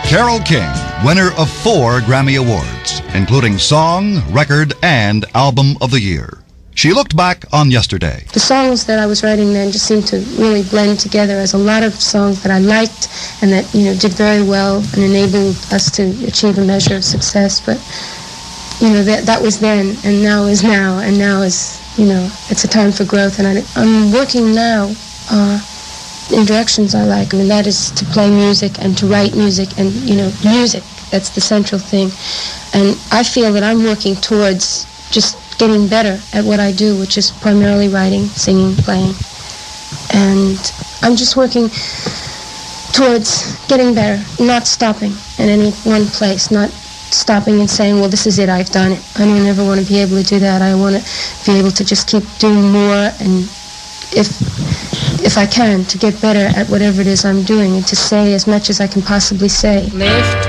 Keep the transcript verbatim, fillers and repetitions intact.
Carole King, winner of four Grammy Awards, including Song, Record, and Album of the Year. She looked back on yesterday. The songs that I was writing then just seemed to really blend together as a lot of songs that I liked and that, you know, did very well and enabled us to achieve a measure of success. But, you know, that that was then, and now is now, and now is, you know, it's a time for growth. And I, I'm working now uh, in directions I like. I mean, that is to play music and to write music and, you know, music. That's the central thing. And I feel that I'm working towards just getting better at what I do, which is primarily writing, singing, playing. And I'm just working towards getting better, not stopping in any one place, not stopping and saying, well, this is it, I've done it. I don't ever want to be able to do that. I want to be able to just keep doing more, and if if I can, to get better at whatever it is I'm doing, and to say as much as I can possibly say. Lift